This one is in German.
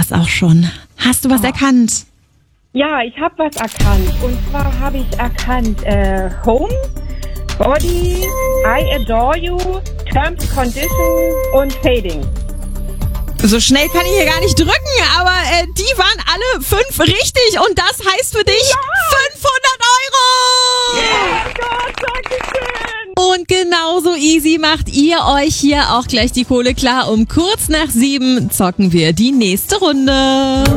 das auch schon. Hast du was erkannt? Ja, ich habe was erkannt. Und zwar habe ich erkannt Home, Body, I Adore You, Terms, Conditions und Fading. So schnell kann ich hier gar nicht drücken, aber die waren alle 5 richtig und das heißt für dich 500 Euro! Oh Gott, danke schön! Und genauso easy macht ihr euch hier auch gleich die Kohle klar. Um kurz nach 7 zocken wir die nächste Runde.